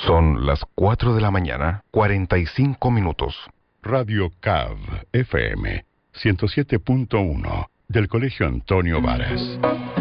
Son las 4 de la mañana, 45 minutos. Radio CAV FM 107.1 del Colegio Antonio Varas.